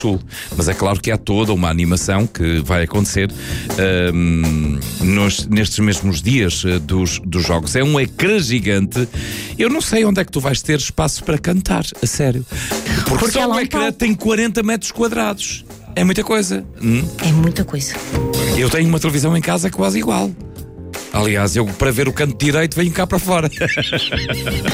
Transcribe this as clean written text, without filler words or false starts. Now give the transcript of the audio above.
Sul. Mas é claro que há toda uma animação que vai acontecer nestes mesmos dias dos jogos. É um ecrã gigante. Eu não sei onde é que tu vais ter espaço para cantar, a sério. Porque só o ecrã tem 40 metros quadrados. É muita coisa. É muita coisa. Eu tenho uma televisão em casa quase igual. Aliás, eu para ver o canto direito venho cá para fora.